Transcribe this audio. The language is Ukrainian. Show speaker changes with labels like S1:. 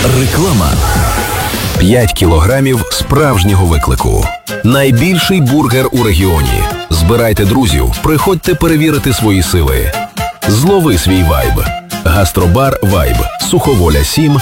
S1: Реклама. 5 кілограмів справжнього виклику. Найбільший бургер у регіоні. Збирайте друзів, приходьте перевірити свої сили. Злови свій вайб. Гастробар «Вайб», Суховоля 7,